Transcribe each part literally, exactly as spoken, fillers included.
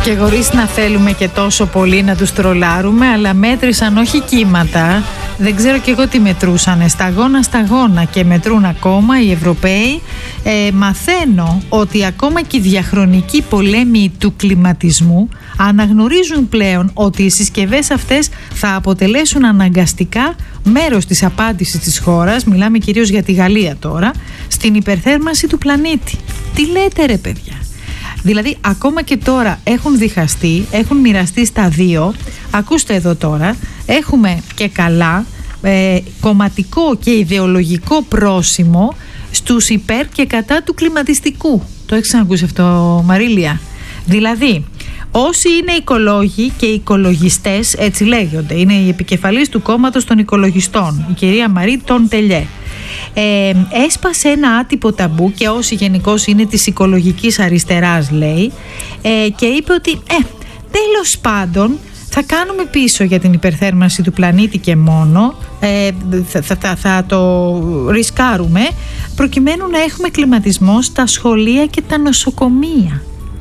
Και χωρίς να θέλουμε και τόσο πολύ να τους τρολάρουμε, αλλά μέτρησαν όχι κύματα, δεν ξέρω και εγώ τι μετρούσανε, σταγόνα σταγόνα, και μετρούν ακόμα οι Ευρωπαίοι. Ε, μαθαίνω ότι ακόμα και οι διαχρονικοί πολέμοι του κλιματισμού αναγνωρίζουν πλέον ότι οι συσκευές αυτές θα αποτελέσουν αναγκαστικά μέρος της απάντησης της χώρας, μιλάμε κυρίως για τη Γαλλία τώρα, στην υπερθέρμανση του πλανήτη. Τι λέτε ρε παιδιά? Δηλαδή ακόμα και τώρα έχουν διχαστεί, έχουν μοιραστεί στα δύο. Ακούστε εδώ τώρα, έχουμε και καλά ε, κομματικό και ιδεολογικό πρόσημο στους υπέρ και κατά του κλιματιστικού. Το έχεις ακούσει αυτό, Μαρίλια? Δηλαδή όσοι είναι οικολόγοι και οικολογιστές, έτσι λέγονται, είναι η επικεφαλής του κόμματος των οικολογιστών, η κυρία Μαρή Τοντελιέ, Ε, έσπασε ένα άτυπο ταμπού, και όσοι γενικώς είναι της οικολογικής αριστεράς λέει, ε, και είπε ότι ε, τέλος πάντων θα κάνουμε πίσω για την υπερθέρμανση του πλανήτη και μόνο, ε, θα, θα, θα, θα το ρισκάρουμε προκειμένου να έχουμε κλιματισμό στα σχολεία και τα νοσοκομεία.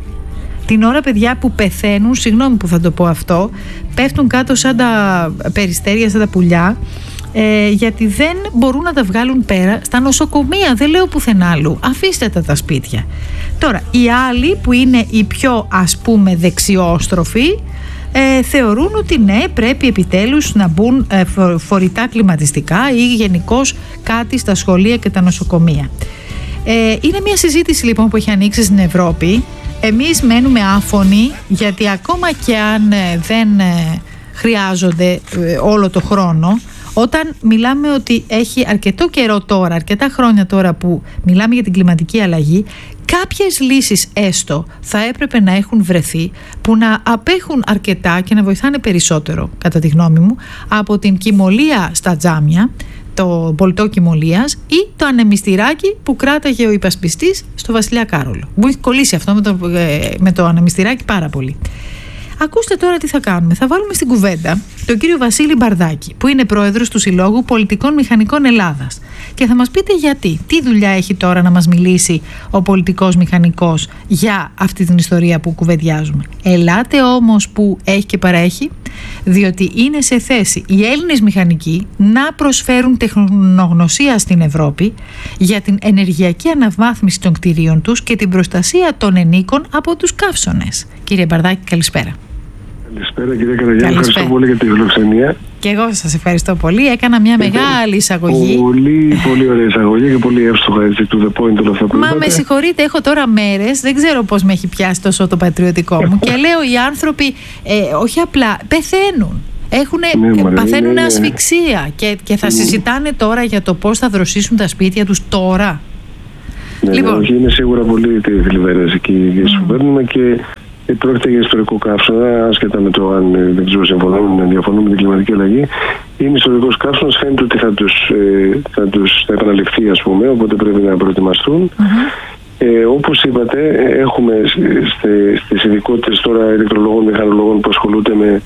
Την ώρα, παιδιά, που πεθαίνουν, συγγνώμη που θα το πω αυτό, πέφτουν κάτω σαν τα περιστέρια, σαν τα πουλιά, Ε, γιατί δεν μπορούν να τα βγάλουν πέρα στα νοσοκομεία, δεν λέω πουθενά άλλου, αφήστε τα τα σπίτια. Τώρα οι άλλοι που είναι οι πιο ας πούμε δεξιόστροφοι ε, θεωρούν ότι ναι, πρέπει επιτέλους να μπουν ε, φο, φορητά κλιματιστικά ή γενικώς κάτι στα σχολεία και τα νοσοκομεία. ε, Είναι μια συζήτηση λοιπόν που έχει ανοίξει στην Ευρώπη. Εμείς μένουμε άφωνοι, γιατί ακόμα και αν ε, δεν ε, χρειάζονται ε, όλο το χρόνο, όταν μιλάμε ότι έχει αρκετό καιρό τώρα, αρκετά χρόνια τώρα που μιλάμε για την κλιματική αλλαγή, κάποιες λύσεις έστω θα έπρεπε να έχουν βρεθεί που να απέχουν αρκετά και να βοηθάνε περισσότερο, κατά τη γνώμη μου, από την κοιμωλία στα τζάμια, το πολτό κοιμωλίας, ή το ανεμιστηράκι που κράταγε ο υπασπιστής στο Βασιλιά Κάρολο. Μου έχει κολλήσει αυτό με το, με το ανεμιστηράκι πάρα πολύ. Ακούστε τώρα τι θα κάνουμε. Θα βάλουμε στην κουβέντα τον κύριο Βασίλη Μπαρδάκη, που είναι πρόεδρος του Συλλόγου Πολιτικών Μηχανικών Ελλάδας. Και θα μας πείτε γιατί. Τι δουλειά έχει τώρα να μας μιλήσει ο πολιτικός μηχανικός για αυτή την ιστορία που κουβεντιάζουμε. Ελάτε όμως που έχει και παρέχει, διότι είναι σε θέση οι Έλληνες μηχανικοί να προσφέρουν τεχνογνωσία στην Ευρώπη για την ενεργειακή αναβάθμιση των κτηρίων τους και την προστασία των ενίκων από τους καύσωνες. Κύριε Μπαρδάκη, καλησπέρα. Καλησπέρα κύριε Καραγιάννη, ευχαριστώ πολύ για τη φιλοξενία. Και εγώ σας ευχαριστώ πολύ. Έκανα μια μεγάλη εισαγωγή. Πολύ, πολύ ωραία εισαγωγή και πολύ εύστοχα, έτσι, to the point όλα αυτά που Μα είπατε. με συγχωρείτε, έχω τώρα μέρες, δεν ξέρω πώς με έχει πιάσει τόσο το πατριωτικό μου. Και λέω οι άνθρωποι ε, όχι απλά πεθαίνουν. Έχουνε, ναι, μαρέ, παθαίνουν είναι... ασφυξία και, και θα συζητάνε τώρα για το πώς θα δροσίσουν τα σπίτια τους τώρα. Ναι, λοιπόν. ναι, όχι, είναι σίγουρα πολύ τη θλιβερές εκεί που παίρνουμε και πρόκειται για ιστορικό καύσωνα, άσχετα με το αν δεν ξέρω συμφωνούμε, διαφωνούμε με την κλιματική αλλαγή. Είναι ιστορικός καύσωνας, φαίνεται ότι θα τους, ε, θα τους θα επαναληφθεί, ας πούμε, οπότε πρέπει να προετοιμαστούν. Mm-hmm. Ε, όπως είπατε, έχουμε στις ειδικότητες τώρα ηλεκτρολόγων, μηχανολόγων που ασχολούνται με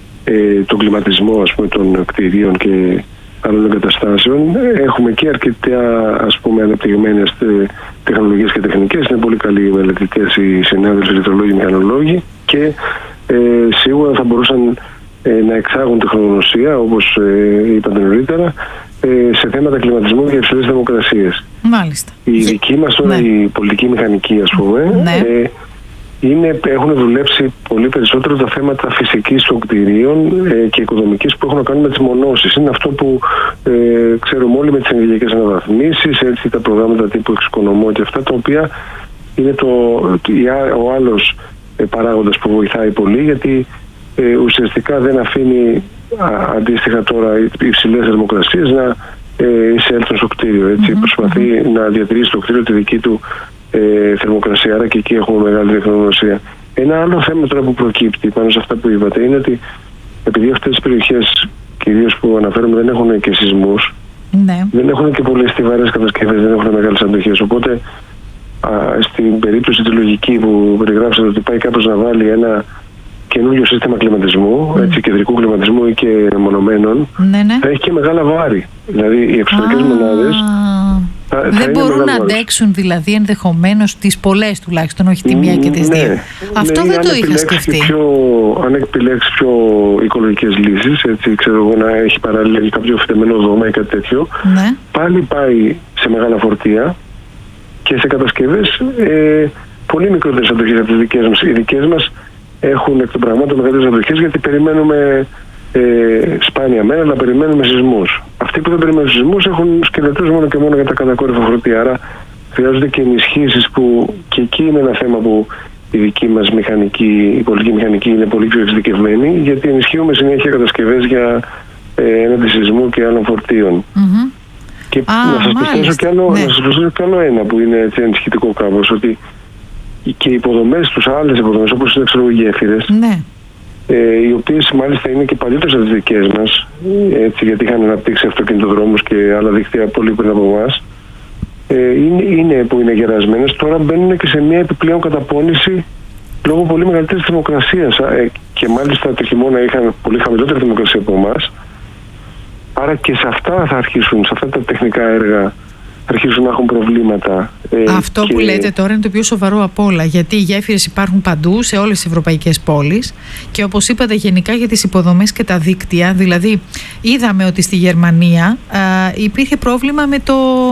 ε, τον κλιματισμό, ας πούμε, των κτηρίων και άλλων εγκαταστάσεων. Έχουμε και αρκετά, ας πούμε, αναπτυγμένες τεχνολογίες και τεχνικές. Είναι πολύ καλοί οι μελετητές, οι συνάδελφοι ηλεκτρολόγοι, μηχανολόγοι, και ε, σίγουρα θα μπορούσαν ε, να εξάγουν τεχνογνωσία, όπως ε, είπατε νωρίτερα, ε, σε θέματα κλιματισμού και υψηλές θερμοκρασίες. Μάλιστα. Οι δικοί μας τώρα, ναι. οι πολιτικοί μηχανικοί, ας πούμε, ναι. ε, Είναι, έχουν δουλέψει πολύ περισσότερο τα θέματα φυσικής των κτηρίων ε, και οικοδομικής που έχουν να κάνουν με τις μονώσεις. Είναι αυτό που ε, ξέρουμε όλοι με τις ενεργειακές αναβαθμίσεις, έτσι, τα προγράμματα τύπου εξοικονομώ και αυτά, τα οποία είναι το, ο άλλος ε, παράγοντας που βοηθάει πολύ, γιατί ε, ουσιαστικά δεν αφήνει α, αντίστοιχα τώρα υψηλές θερμοκρασίες να ε, εισέλθουν στο κτίριο. Έτσι. Mm-hmm. Προσπαθεί mm-hmm. να διατηρήσει το κτίριο τη δική του Ε, θερμοκρασία, άρα και εκεί έχουμε μεγάλη τεχνογνωσία. Ένα άλλο θέμα τώρα που προκύπτει πάνω σε αυτά που είπατε είναι ότι επειδή αυτές τις περιοχές κυρίως που αναφέρουμε δεν έχουν και σεισμούς, ναι. δεν έχουν και πολλές στιβαρές κατασκευές, δεν έχουν μεγάλες αντοχές. Οπότε α, στην περίπτωση τη λογική που περιγράψατε, ότι πάει κάποιος να βάλει ένα καινούριο σύστημα κλιματισμού, mm. έτσι, κεντρικού κλιματισμού ή και μονομένων, ναι, ναι. θα έχει και μεγάλα βάρη. Δηλαδή οι εξωτερικές ah. μονάδες Θα, δεν θα μπορούν να αντέξουν δηλαδή ενδεχομένως τις πολλές τουλάχιστον, όχι τη μία και τις ναι, δύο. Αυτό ναι, δεν το είχα σκεφτεί. Πιο, αν επιλέξει πιο οικολογικές λύσεις, έτσι, ξέρω εγώ, να έχει παράλληλα κάποιο φυτεμένο δώμα ή κάτι τέτοιο, ναι. πάλι πάει σε μεγάλα φορτία και σε κατασκευές ε, πολύ μικρότερες αντοχές από τις δικές μας. Οι δικές μας έχουν εκ των πραγμάτων μεγαλύτερες αντοχές, γιατί περιμένουμε ε, σπάνια μέρα, αλλά περιμένουμε σεισμούς. Αυτοί που δεν περιμένουν σεισμούς έχουν σκελετούς μόνο και μόνο για τα κατακόρυφα φορτία. Άρα χρειάζονται και ενισχύσεις, που και εκεί είναι ένα θέμα που η δική μας μηχανική, η πολιτική μηχανική είναι πολύ πιο εξειδικευμένη, γιατί ενισχύουμε συνέχεια κατασκευές για ε, έναντι σεισμού και άλλων φορτίων. Mm-hmm. Και Α, να σας προσθέσω κι άλλο, ναι. κι άλλο ένα που είναι έτσι ενισχυτικό κάπως, ότι και οι υποδομές τους, άλλες υποδομές όπως είναι ξέρω, γέφυρες, ναι. ε, οι οποίες μάλιστα είναι και παλιότερες από τις δικές μας, έτσι, γιατί είχαν αναπτύξει αυτοκινητοδρόμους και άλλα δίκτυα πολύ πριν από εμάς, ε, είναι, είναι που είναι γερασμένες, τώρα μπαίνουν και σε μια επιπλέον καταπώνηση λόγω πολύ μεγαλύτερης θερμοκρασίας, ε, και μάλιστα το χειμώνα είχαν πολύ χαμηλότερη θερμοκρασία από εμάς. Άρα και σε αυτά θα αρχίσουν, σε αυτά τα τεχνικά έργα θα αρχίσουν να έχουν προβλήματα. Αυτό και... που λέτε τώρα είναι το πιο σοβαρό από όλα, γιατί οι γέφυρες υπάρχουν παντού σε όλες τις ευρωπαϊκές πόλεις και όπως είπατε γενικά για τις υποδομές και τα δίκτυα, δηλαδή είδαμε ότι στη Γερμανία α, υπήρχε πρόβλημα με το,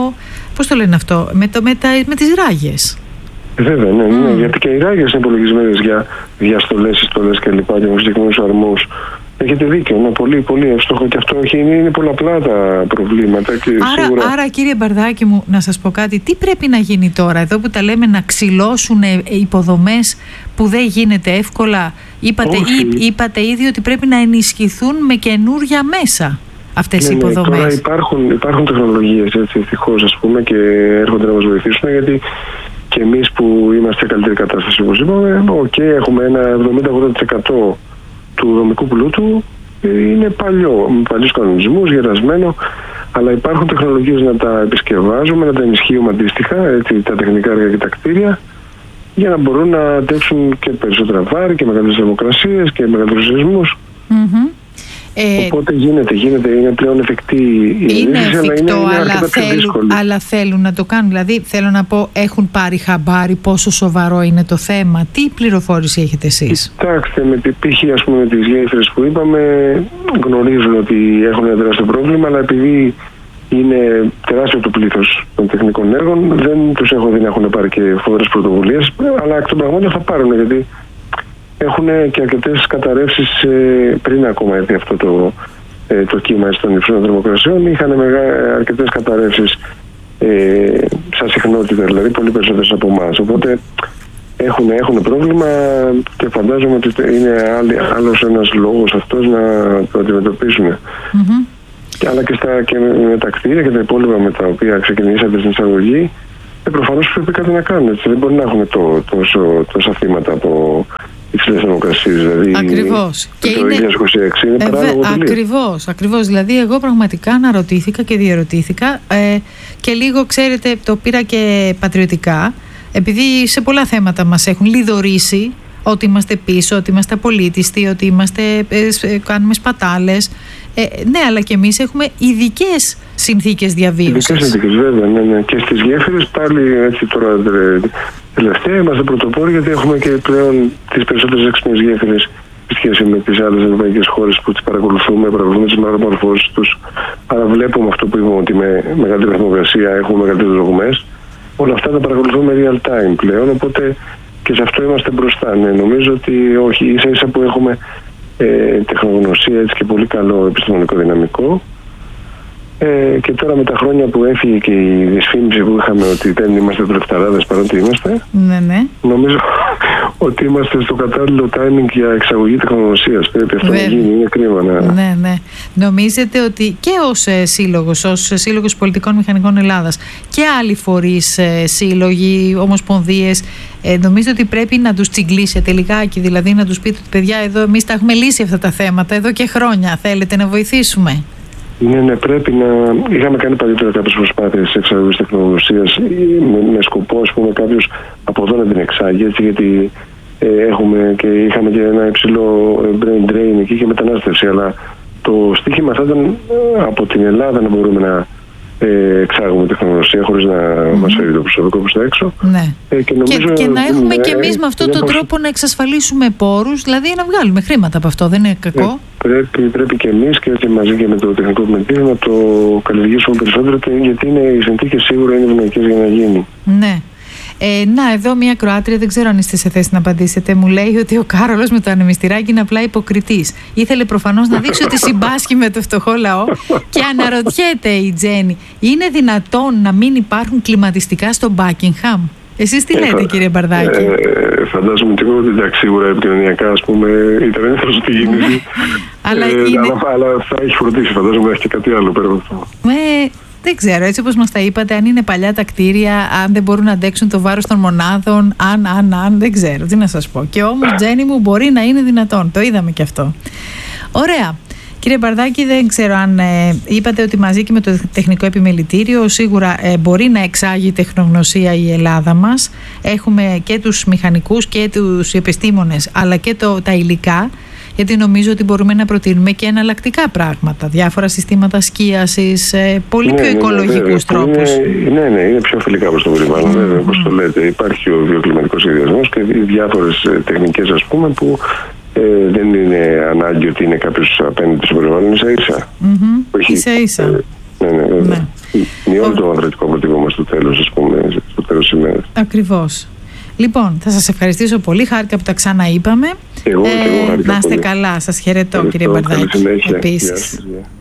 πώς το λένε αυτό, με, το, με, τα, με τις ράγες. Βέβαια, ναι, ναι, mm. γιατί και οι ράγες είναι υπολογισμένες για διαστολές, συστολές και λοιπά και με συγκεκριμένους αρμούς. Έχετε δίκιο, είναι πολύ, πολύ εύστοχο και αυτό είναι, είναι πολλαπλά τα προβλήματα. Και άρα, σίγουρα... άρα κύριε Μπαρδάκη μου, να σας πω κάτι, τι πρέπει να γίνει τώρα, εδώ που τα λέμε να ξυλώσουν υποδομές που δεν γίνεται εύκολα, είπατε, ή, είπατε ήδη ότι πρέπει να ενισχυθούν με καινούρια μέσα αυτές ναι, οι υποδομές. Ναι, τώρα υπάρχουν, υπάρχουν τεχνολογίες, έτσι, ευτυχώς ας πούμε, και έρχονται να μας βοηθήσουν, γιατί και εμείς που είμαστε σε καλύτερη κατάσταση, όπως είπαμε, okay, έχουμε ένα εβδομήντα με ογδόντα τοις εκατό του δομικού πλούτου, είναι παλιό, με παλιούς κανονισμούς, γερασμένο, αλλά υπάρχουν τεχνολογίες να τα επισκευάζουμε, να τα ενισχύουμε αντίστοιχα, έτσι, τα τεχνικά έργα και τα κτίρια, για να μπορούν να αντέξουν και περισσότερα βάρη και μεγαλύτερες θερμοκρασίες και μεγαλύτερους σεισμούς. Mm-hmm. Ε, Οπότε γίνεται, γίνεται, είναι πλέον εφικτή η είναι ενίσχυση, αλλά είναι, είναι αλλά, αρκετά πιο δύσκολη. Αλλά θέλουν να το κάνουν. Δηλαδή, θέλω να πω, έχουν πάρει χαμπάρι πόσο σοβαρό είναι το θέμα. Τι πληροφόρηση έχετε εσείς? Κοιτάξτε, με την π.χ. ας πούμε τις γέφυρες που είπαμε, γνωρίζουν ότι έχουν ένα τεράστιο πρόβλημα, αλλά επειδή είναι τεράστιο το πλήθος των τεχνικών έργων, δεν τους έχω δει να έχουν πάρει και φοβερές πρωτοβουλίες, αλλά εκ των πραγμάτων θα πάρουν, γιατί έχουν και αρκετές καταρρεύσεις ε, πριν ακόμα έρθει αυτό το, ε, το κύμα των υψηλών θερμοκρασιών. Είχαν αρκετές καταρρεύσεις ε, σαν συχνότητα, δηλαδή πολύ περισσότερες από εμάς. Οπότε έχουν, έχουν πρόβλημα και φαντάζομαι ότι είναι άλλη, άλλος ένας λόγος αυτός να το αντιμετωπίσουν. Mm-hmm. Και, αλλά και, στα, και με, με τα κτίρια και τα υπόλοιπα με τα οποία ξεκινήσατε στην εισαγωγή, ε, προφανώς πρέπει κάτι να κάνουν. Έτσι. Δεν μπορεί να έχουν το, τόσο, τόσα θύματα από υψηλές θερμοκρασίες, δηλαδή ακριβώς. Το και είναι... είκοσι έξι είναι παράλογο τελείως. Ακριβώς, ακριβώς. Δηλαδή εγώ πραγματικά αναρωτήθηκα και διερωτήθηκα ε, και λίγο, ξέρετε, το πήρα και πατριωτικά, επειδή σε πολλά θέματα μας έχουν λιδωρήσει ότι είμαστε πίσω, ότι είμαστε απολύτιστοι, ότι είμαστε, ε, κάνουμε σπατάλες. Ε, ναι, αλλά και εμείς έχουμε ειδικές συνθήκες διαβίωσης. Ειδικές συνθήκες, βέβαια, ναι, ναι. Και στις γέφυρες πάλι έτσι τώρα τελευταία είμαστε πρωτοπόροι, γιατί έχουμε και πλέον τις περισσότερες έξυπνες γέφυρες σε σχέση με τις άλλες ευρωπαϊκές χώρες που τις παρακολουθούμε, παρακολουθούμε τις μεταμορφώσεις τους. Άρα βλέπουμε αυτό που είπαμε, ότι με μεγαλύτερη θερμοκρασία έχουμε μεγαλύτερες ρογμές. Όλα αυτά τα παρακολουθούμε real time πλέον, οπότε και σε αυτό είμαστε μπροστά. Ναι, νομίζω ότι όχι, ίσα ίσα που έχουμε ε, τεχνογνωσία, έτσι, και πολύ καλό επιστημονικό δυναμικό. Ε, και τώρα με τα χρόνια που έφυγε και η δυσφήμιση που είχαμε ότι δεν είμαστε δουλευταράδες παρότι είμαστε, ναι, ναι. νομίζω ότι είμαστε στο κατάλληλο timing για εξαγωγή τεχνογνωσίας. Πρέπει αυτό Βέβαια. να γίνει, είναι κρίμα να... Ναι, ναι. Νομίζετε ότι και ως ε, σύλλογος, ως Σύλλογος Πολιτικών Μηχανικών Ελλάδας και άλλοι φορείς, ε, σύλλογοι, ομοσπονδίες, ε, νομίζετε ότι πρέπει να τους τσιγκλίσετε λιγάκι, δηλαδή να τους πείτε ότι παιδιά, εδώ εμείς τα έχουμε λύσει αυτά τα θέματα εδώ και χρόνια, θέλετε να βοηθήσουμε? Ναι, ναι, πρέπει να... Είχαμε κάνει παλιότερα κάποιες προσπάθειες εξαγωγής τεχνογνωσίας με, με σκοπό, ας πούμε, κάποιος από εδώ να την εξάγει, έτσι, γιατί ε, έχουμε και είχαμε και ένα υψηλό brain drain εκεί και μετανάστευση, αλλά το στίχημα θα ήταν από την Ελλάδα να μπορούμε να ε, εξάγουμε τεχνογνωσία χωρίς να mm. μας φέρει το προσωπικό προς τα έξω. Ναι. Ε, και, νομίζω, και, και να έχουμε ναι, και εμείς με αυτόν τον πώς... τρόπο να εξασφαλίσουμε πόρους, δηλαδή να βγάλουμε χρήματα από αυτό, δεν είναι κακό. Ε, πρέπει, πρέπει και εμείς και, και μαζί και με το τεχνικό επιμελητήριο να το καλλιεργήσουμε περισσότερο, και, γιατί είναι, οι συνθήκες σίγουρα είναι ευνοϊκές για να γίνει. Ναι. Ε, να, εδώ μια Κροάτρια, δεν ξέρω αν είστε σε θέση να απαντήσετε, μου λέει ότι ο Κάρολος με το ανεμιστηράκι είναι απλά υποκριτής. Ήθελε προφανώς να δείξει ότι συμπάσχει με το φτωχό λαό. Και αναρωτιέται η Τζέννη, είναι δυνατόν να μην υπάρχουν κλιματιστικά στο Μπάκιγχαμ? Εσείς τι λέτε, ε, κύριε Μπαρδάκη? Ε, φαντάζομαι και εγώ ότι εντάξει, σίγουρα επικοινωνιακά, ας πούμε, ήταν έντρος ότι γίνεται. αλλά, ε, είναι... αλλά, αλλά θα έχει φροντίσει, φαντάζομαι να έχει και κάτι άλλο πέρα από αυτό. Ε, δεν ξέρω, έτσι όπως μας τα είπατε, αν είναι παλιά τα κτίρια, αν δεν μπορούν να αντέξουν το βάρος των μονάδων, αν, αν, αν, δεν ξέρω, τι να σας πω. Και όμως, Τζέννη μου, μπορεί να είναι δυνατόν. Το είδαμε και αυτό. Ωραία. Κύριε Μπαρδάκη, δεν ξέρω αν ε, είπατε ότι μαζί και με το τεχνικό επιμελητήριο σίγουρα ε, μπορεί να εξάγει τεχνογνωσία η Ελλάδα μας. Έχουμε και τους μηχανικούς και τους επιστήμονες, αλλά και το, τα υλικά, γιατί νομίζω ότι μπορούμε να προτείνουμε και εναλλακτικά πράγματα, διάφορα συστήματα σκίασης, ε, πολύ ναι, πιο ναι, οικολογικούς ναι, τρόπους. Είναι, ναι, ναι, είναι πιο φιλικά προς το περιβάλλον, mm. βέβαια, όπως το λέτε. Υπάρχει ο βιοκλιματικός σχεδιασμός και οι διάφορες τεχνικές, ας πούμε, που Ε, δεν είναι ανάγκη ότι είναι κάποιος απέναντι στο περιβάλλον, ίσα ίσα. Mm-hmm. Ίσα ίσα. Ε, ναι, ναι, βέβαια. Ναι. Μειώνει ο... το αγροτικό αποτύπωμα μας στο τέλος, ας πούμε, στο τέλος της ημέρας. Ακριβώς. Λοιπόν, θα σας ευχαριστήσω πολύ. Χάρηκα που τα ξαναείπαμε. Εγώ, ε, και εγώ χάρηκα να είστε πολύ. καλά. Σας χαιρετώ, κύριε Μπαρδάκη. Καλή συνέχεια. Επίσης.